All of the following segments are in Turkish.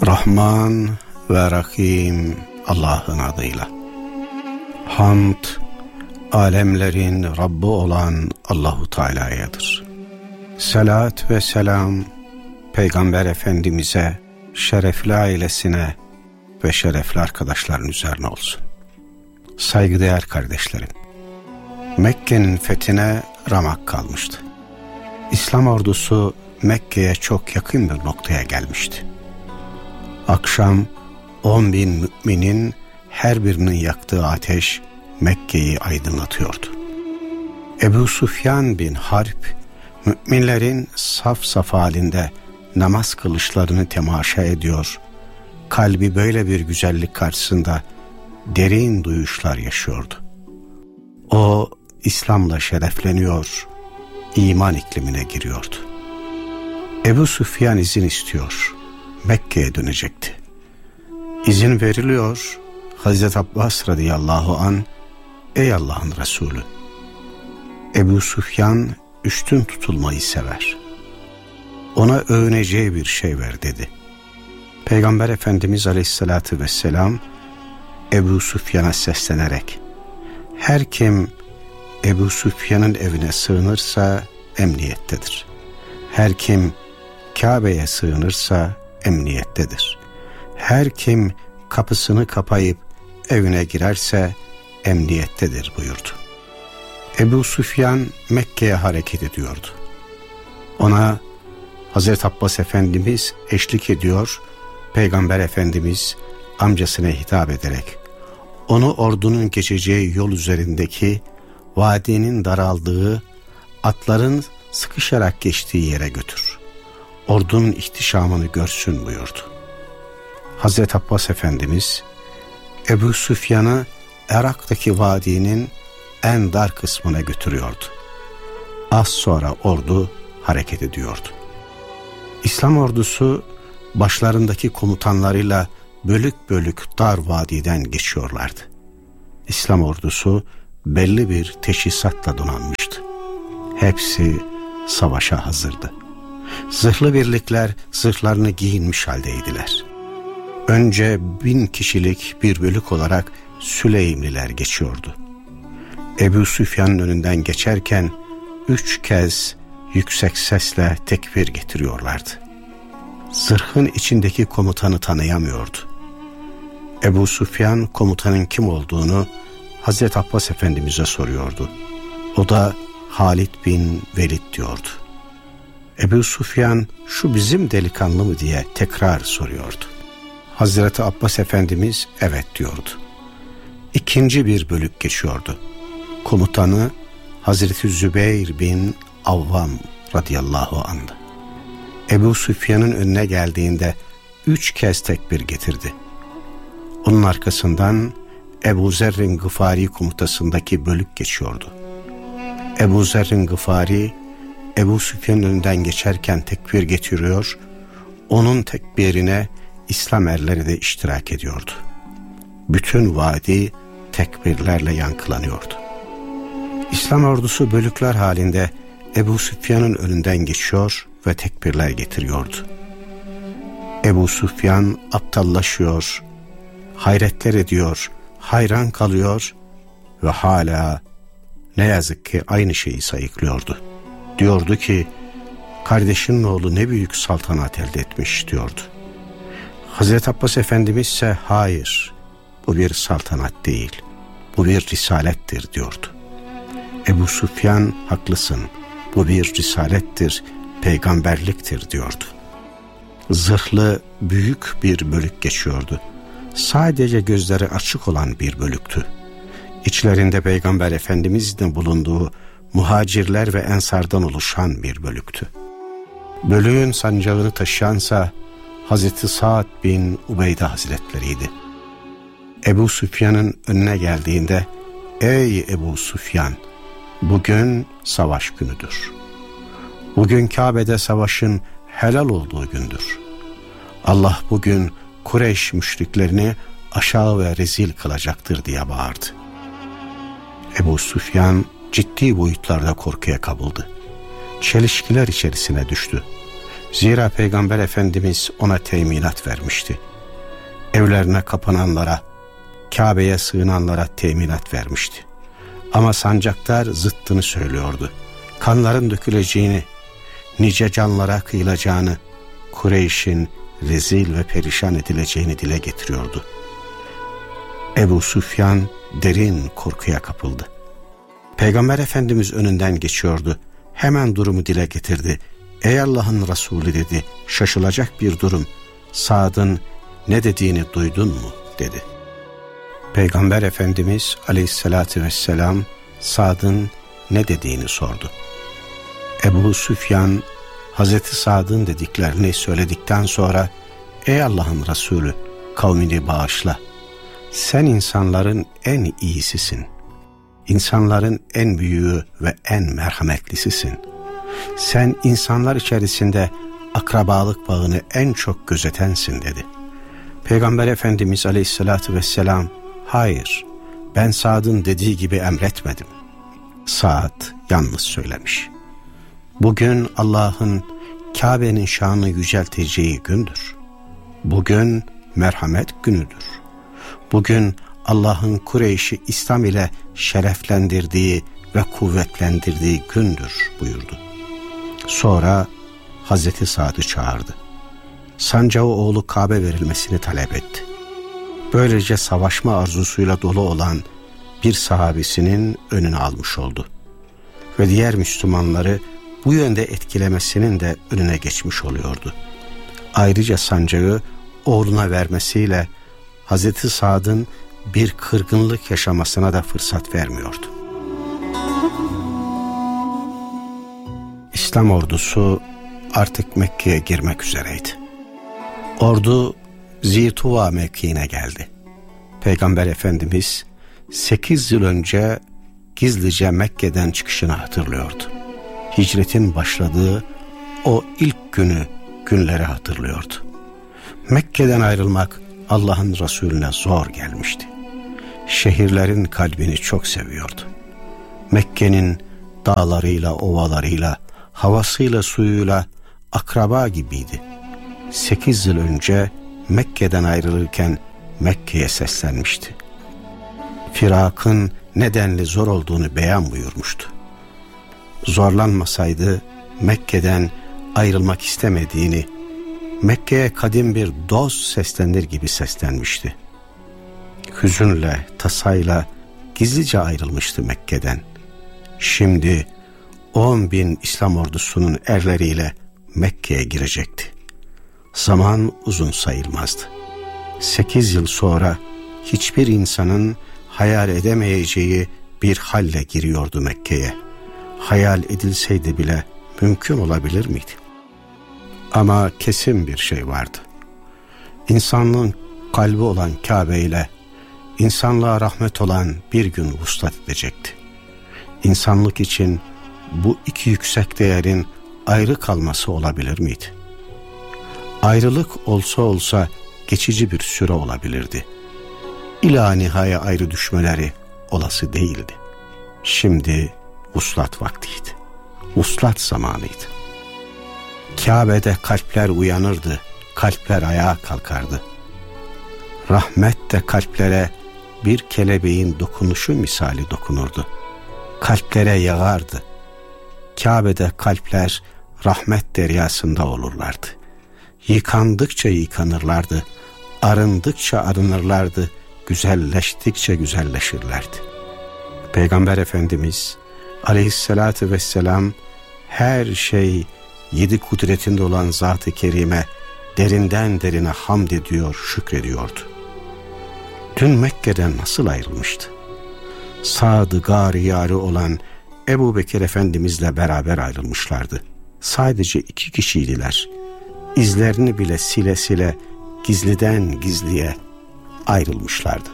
Rahman ve Rahim Allah'ın adıyla. Hamd, alemlerin Rabbi olan Allahu Teala'yadır. Salat ve selam Peygamber Efendimiz'e, şerefli ailesine ve şerefli arkadaşların üzerine olsun. Saygıdeğer kardeşlerim, Mekke'nin fethine ramak kalmıştı. İslam ordusu Mekke'ye çok yakın bir noktaya gelmişti. Akşam 10.000 müminin her birinin yaktığı ateş Mekke'yi aydınlatıyordu. Ebu Süfyan bin Harp, müminlerin saf saf halinde namaz kılışlarını temaşa ediyor, kalbi böyle bir güzellik karşısında derin duyuşlar yaşıyordu. O, İslam'la şerefleniyor, iman iklimine giriyordu. Ebu Süfyan izin istiyor, Mekke'ye dönecekti. İzin veriliyor, Hazreti Abbas radıyallahu an, ey Allah'ın Resulü, Ebu Süfyan üstün tutulmayı sever. Ona övüneceği bir şey ver dedi. Peygamber Efendimiz aleyhissalatü vesselam Ebu Süfyan'a seslenerek, her kim Ebu Süfyan'ın evine sığınırsa emniyettedir. Her kim Kabe'ye sığınırsa emniyettedir. Her kim kapısını kapayıp evine girerse emniyettedir buyurdu. Ebu Süfyan Mekke'ye hareket ediyordu. Ona Hazreti Abbas Efendimiz eşlik ediyor, Peygamber Efendimiz amcasına hitap ederek onu ordunun geçeceği yol üzerindeki vadinin daraldığı, atların sıkışarak geçtiği yere götür. Ordunun ihtişamını görsün buyurdu. Hazreti Abbas Efendimiz Ebu Süfyan'ı Irak'taki vadinin en dar kısmına götürüyordu. Az sonra ordu hareket ediyordu. İslam ordusu başlarındaki komutanlarıyla bölük bölük dar vadiden geçiyorlardı. İslam ordusu belli bir teçhizatla donanmıştı. Hepsi savaşa hazırdı. Zırhlı birlikler zırhlarını giyinmiş haldeydiler. Önce 1000 kişilik bir bölük olarak Süleymliler geçiyordu. Ebu Süfyan'ın önünden geçerken 3 kez yüksek sesle tekbir getiriyorlardı. Zırhın içindeki komutanı tanıyamıyordu. Ebu Süfyan komutanın kim olduğunu Hazreti Abbas Efendimiz'e soruyordu. O da Halid bin Velid diyordu. Ebu Süfyan şu bizim delikanlı mı diye tekrar soruyordu. Hazreti Abbas Efendimiz evet diyordu. İkinci bir bölük geçiyordu. Komutanı Hazreti Zübeyir bin Avvam radıyallahu anh'dı. Ebu Süfyan'ın önüne geldiğinde 3 kez tekbir getirdi. Onun arkasından Ebu Zerrin Gıfari komutasındaki bölük geçiyordu. Ebu Zerrin Gıfari Ebu Süfyan'ın önünden geçerken tekbir getiriyor, onun tekbirine İslam erleri de iştirak ediyordu. Bütün vadi tekbirlerle yankılanıyordu. İslam ordusu bölükler halinde Ebu Süfyan'ın önünden geçiyor ve tekbirler getiriyordu. Ebu Süfyan aptallaşıyor, hayretler ediyor, hayran kalıyor ve hala ne yazık ki aynı şeyi sayıklıyordu. Diyordu ki, kardeşinin oğlu ne büyük saltanat elde etmiş diyordu. Hazreti Abbas Efendimiz ise hayır, bu bir saltanat değil, bu bir risalettir diyordu. Ebu Süfyan haklısın, bu bir risalettir, peygamberliktir diyordu. Zırhlı büyük bir bölük geçiyordu. Sadece gözleri açık olan bir bölüktü. İçlerinde Peygamber Efendimiz'in bulunduğu muhacirler ve ensardan oluşan bir bölüktü. Bölüğün sancağını taşıyansa Hazreti Sa'd bin Ubeyde Hazretleriydi. Ebu Süfyan'ın önüne geldiğinde, ey Ebu Süfyan, bugün savaş günüdür. Bugün Kabe'de savaşın helal olduğu gündür. Allah bugün Kureyş müşriklerini aşağı ve rezil kılacaktır diye bağırdı. Ebu Süfyan ciddi boyutlarda korkuya kapıldı. Çelişkiler içerisine düştü. Zira Peygamber Efendimiz ona teminat vermişti. Evlerine kapananlara, Kabe'ye sığınanlara teminat vermişti. Ama sancaktar zıttını söylüyordu. Kanların döküleceğini, nice canlara kıyılacağını, Kureyş'in rezil ve perişan edileceğini dile getiriyordu. Ebu Süfyan derin korkuya kapıldı. Peygamber Efendimiz önünden geçiyordu. Hemen durumu dile getirdi. Ey Allah'ın Resulü dedi, şaşılacak bir durum. Sa'd'ın ne dediğini duydun mu dedi. Peygamber Efendimiz aleyhissalatü vesselam Sa'd'ın ne dediğini sordu. Ebu Süfyan Hazreti Sa'd'ın dediklerini söyledikten sonra ey Allah'ın Resulü, kavmini bağışla. Sen insanların en iyisisin. İnsanların en büyüğü ve en merhametlisisin. Sen insanlar içerisinde akrabalık bağını en çok gözetensin dedi. Peygamber Efendimiz aleyhissalatü vesselam hayır, ben Sa'd'ın dediği gibi emretmedim. Sa'd yalnız söylemiş. Bugün Allah'ın Kabe'nin şanını yücelteceği gündür. Bugün merhamet günüdür. Bugün Allah'ın Kureyş'i İslam ile şereflendirdiği ve kuvvetlendirdiği gündür buyurdu. Sonra Hazreti Sa'd'ı çağırdı. Sancağı oğlu Kabe verilmesini talep etti. Böylece savaşma arzusuyla dolu olan bir sahabesinin önünü almış oldu. Ve diğer Müslümanları bu yönde etkilemesinin de önüne geçmiş oluyordu. Ayrıca sancağı oğluna vermesiyle Hazreti Sa'd'ın bir kırgınlık yaşamasına da fırsat vermiyordu. İslam ordusu artık Mekke'ye girmek üzereydi. Ordu Zituva mevkiine geldi. Peygamber Efendimiz 8 yıl önce gizlice Mekke'den çıkışını hatırlıyordu. Hicretin başladığı o ilk günleri hatırlıyordu. Mekke'den ayrılmak Allah'ın Resulüne zor gelmişti. Şehirlerin kalbini çok seviyordu. Mekke'nin dağlarıyla, ovalarıyla, havasıyla, suyuyla akraba gibiydi. 8 yıl önce Mekke'den ayrılırken Mekke'ye seslenmişti. Firakın nedenli zor olduğunu beyan buyurmuştu. Zorlanmasaydı Mekke'den ayrılmak istemediğini, Mekke'ye kadim bir dost seslenir gibi seslenmişti. Hüzünle, tasayla gizlice ayrılmıştı Mekke'den. Şimdi 10.000 İslam ordusunun erleriyle Mekke'ye girecekti. Zaman uzun sayılmazdı. 8 yıl sonra hiçbir insanın hayal edemeyeceği bir halle giriyordu Mekke'ye. Hayal edilseydi bile mümkün olabilir miydi? Ama kesin bir şey vardı. İnsanlığın kalbi olan Kabe ile insanlığa rahmet olan bir gün vuslat edecekti. İnsanlık için bu iki yüksek değerin ayrı kalması olabilir miydi? Ayrılık olsa geçici bir süre olabilirdi. İlâ nihaya ayrı düşmeleri olası değildi. Şimdi vuslat vaktiydi. Vuslat zamanıydı. Kabe'de kalpler uyanırdı, kalpler ayağa kalkardı. Rahmet de kalplere bir kelebeğin dokunuşu misali dokunurdu. Kalplere yağardı. Kabe'de kalpler rahmet deryasında olurlardı. Yıkandıkça yıkanırlardı, arındıkça arınırlardı, güzelleştikçe güzelleşirlerdi. Peygamber Efendimiz aleyhissalatü vesselam her şey 7 kudretinde olan Zat-ı Kerime derinden derine hamd ediyor, şükrediyordu. Dün Mekke'den nasıl ayrılmıştı? Sa'd-ı Gâriyâri olan Ebu Bekir Efendimizle beraber ayrılmışlardı. Sadece 2 kişiydiler. İzlerini bile sile sile gizliden gizliye ayrılmışlardı.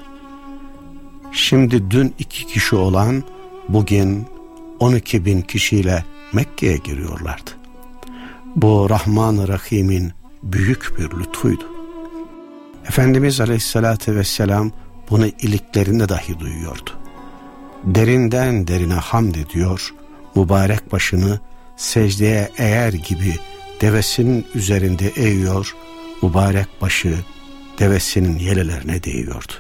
Şimdi dün 2 kişi olan bugün 12.000 kişiyle Mekke'ye giriyorlardı. Bu Rahman-ı Rahim'in büyük bir lütfuydu. Efendimiz Aleyhisselatü Vesselam bunu iliklerinde dahi duyuyordu. Derinden derine hamd ediyor, mübarek başını secdeye eğer gibi devesinin üzerinde eğiyor, mübarek başı devesinin yelelerine değiyordu.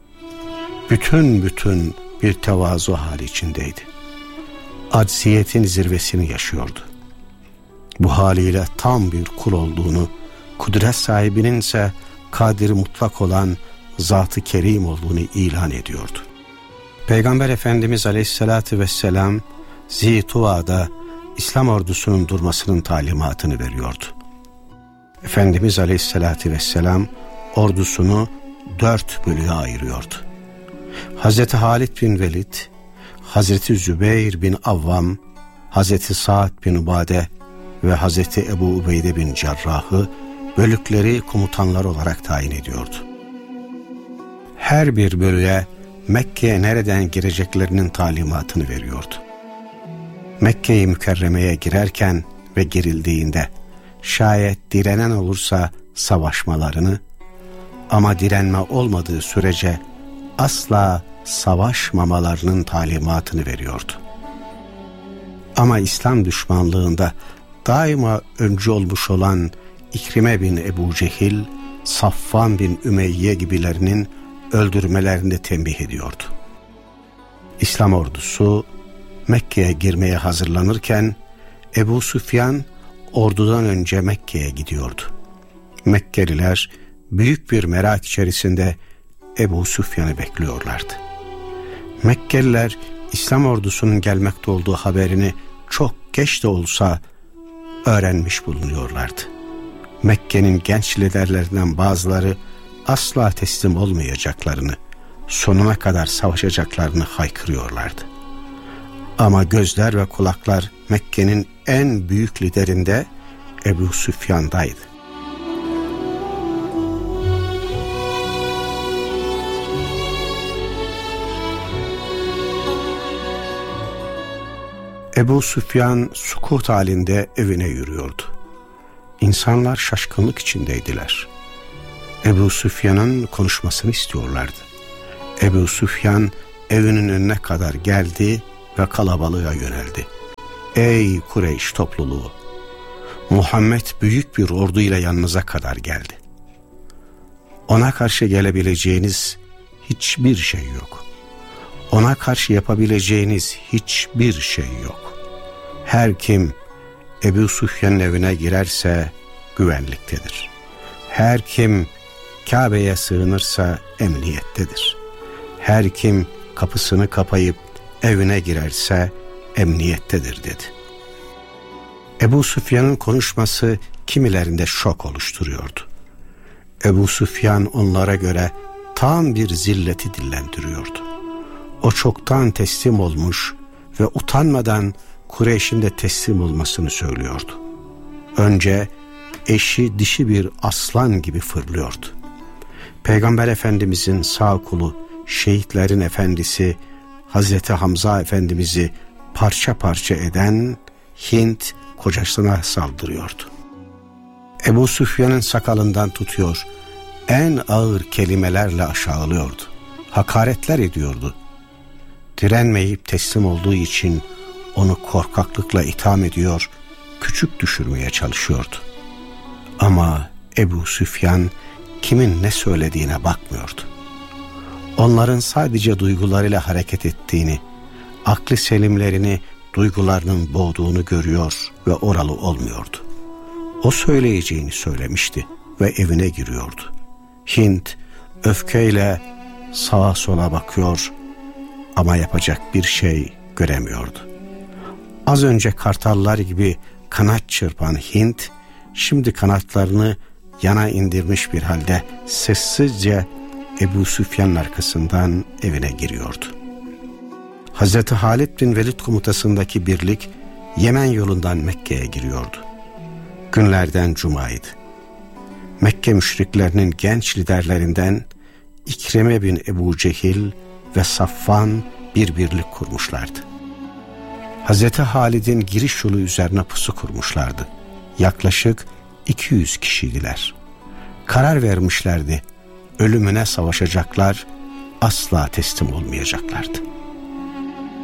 Bütün bir tevazu hali içindeydi. Acziyetin zirvesini yaşıyordu. Bu haliyle tam bir kul olduğunu, kudret sahibinin ise kadir mutlak olan Zat-ı Kerim olduğunu ilan ediyordu. Peygamber Efendimiz Aleyhisselatü Vesselam Zituva'da İslam ordusunun durmasının talimatını veriyordu. Efendimiz Aleyhisselatü Vesselam ordusunu 4 bölüğe ayırıyordu. Hazreti Halid bin Velid, Hazreti Zübeyir bin Avvam, Hazreti Sa'd bin Ubade ve Hazreti Ebu Ubeyde bin Cerrah'ı bölükleri komutanlar olarak tayin ediyordu. Her bir bölüğe Mekke'ye nereden gireceklerinin talimatını veriyordu. Mekke-i Mükerreme'ye girerken ve girildiğinde şayet direnen olursa savaşmalarını, ama direnme olmadığı sürece asla savaşmamalarının talimatını veriyordu. Ama İslam düşmanlığında daima öncü olmuş olan İkrime bin Ebu Cehil, Safvan bin Ümeyye gibilerinin öldürmelerini tembih ediyordu. İslam ordusu Mekke'ye girmeye hazırlanırken Ebu Süfyan ordudan önce Mekke'ye gidiyordu. Mekkeliler büyük bir merak içerisinde Ebu Süfyan'ı bekliyorlardı. Mekkeliler İslam ordusunun gelmekte olduğu haberini çok geç de olsa öğrenmiş bulunuyorlardı. Mekke'nin genç liderlerinden bazıları asla teslim olmayacaklarını, sonuna kadar savaşacaklarını haykırıyorlardı. Ama gözler ve kulaklar Mekke'nin en büyük liderinde Ebu Süfyan'daydı. Ebu Süfyan sukut halinde evine yürüyordu. İnsanlar şaşkınlık içindeydiler. Ebu Süfyan'ın konuşmasını istiyorlardı. Ebu Süfyan evinin önüne kadar geldi ve kalabalığa yöneldi. Ey Kureyş topluluğu! Muhammed büyük bir orduyla yanınıza kadar geldi. Ona karşı gelebileceğiniz hiçbir şey yok. Ona karşı yapabileceğiniz hiçbir şey yok. Her kim Ebu Süfyan'ın evine girerse güvenliktedir. Her kim Kabe'ye sığınırsa emniyettedir. Her kim kapısını kapayıp evine girerse emniyettedir dedi. Ebu Süfyan'ın konuşması kimilerinde şok oluşturuyordu. Ebu Süfyan onlara göre tam bir zilleti dillendiriyordu. O çoktan teslim olmuş ve utanmadan Kureyş'in de teslim olmasını söylüyordu. Önce eşi dişi bir aslan gibi fırlıyordu. Peygamber Efendimizin sağ kulu, şehitlerin efendisi Hazreti Hamza Efendimiz'i parça parça eden Hint kocasına saldırıyordu. Ebu Süfyan'ın sakalından tutuyor, en ağır kelimelerle aşağılıyordu. Hakaretler ediyordu. Direnmeyip teslim olduğu için onu korkaklıkla itham ediyor, küçük düşürmeye çalışıyordu. Ama Ebu Süfyan kimin ne söylediğine bakmıyordu. Onların sadece duygularıyla hareket ettiğini, aklı selimlerini duygularının boğduğunu görüyor ve oralı olmuyordu. O söyleyeceğini söylemişti ve evine giriyordu. Hint öfkeyle sağa sola bakıyor ama yapacak bir şey göremiyordu. Az önce kartallar gibi kanat çırpan Hint, şimdi kanatlarını yana indirmiş bir halde sessizce Ebu Süfyan'ın arkasından evine giriyordu. Hazreti Halid bin Velid komutasındaki birlik Yemen yolundan Mekke'ye giriyordu. Günlerden cumaydı. Mekke müşriklerinin genç liderlerinden İkrime bin Ebu Cehil ve Safvan bir birlik kurmuşlardı. Hazreti Halid'in giriş yolu üzerine pusu kurmuşlardı. Yaklaşık 200 kişiydiler. Karar vermişlerdi. Ölümüne savaşacaklar, asla teslim olmayacaklardı.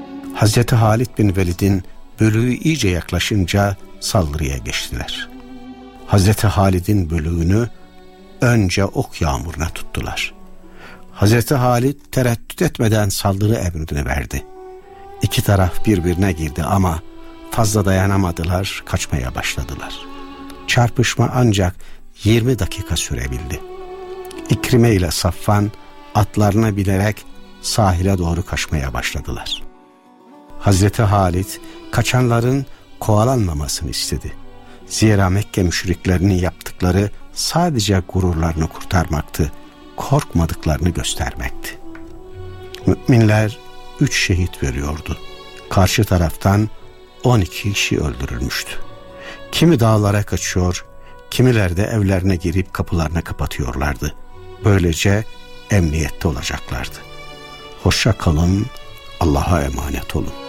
Hazreti Halid bin Velid'in bölüğü iyice yaklaşınca saldırıya geçtiler. Hazreti Halid'in bölüğünü önce ok yağmuruna tuttular. Hazreti Halid tereddüt etmeden saldırı emrini verdi. İki taraf birbirine girdi ama fazla dayanamadılar, kaçmaya başladılar. Çarpışma ancak 20 dakika sürebildi. İkrime ile Safvan atlarına binerek sahile doğru kaçmaya başladılar. Hazreti Halid kaçanların kovalanmamasını istedi. Zira Mekke müşriklerinin yaptıkları sadece gururlarını kurtarmaktı, korkmadıklarını göstermekti. Müminler 3 şehit veriyordu. Karşı taraftan 12 kişi öldürülmüştü. Kimi dağlara kaçıyor, kimiler de evlerine girip kapılarını kapatıyorlardı. Böylece emniyette olacaklardı. Hoşça kalın, Allah'a emanet olun.